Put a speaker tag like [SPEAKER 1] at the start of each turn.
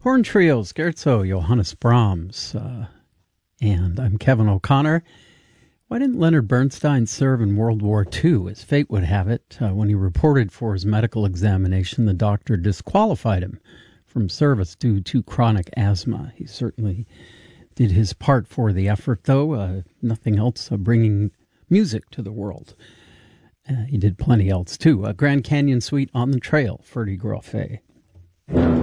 [SPEAKER 1] Horn Trio, Scherzo, Johannes Brahms. And I'm Kevin O'Connor. Why didn't Leonard Bernstein serve in World War II? As fate would have it, when he reported for his medical examination, the doctor disqualified him from service due to chronic asthma. He certainly did his part for the effort, though. Nothing else, bringing music to the world. He did plenty else, too. Grand Canyon Suite on the Trail, Ferdy Grofé.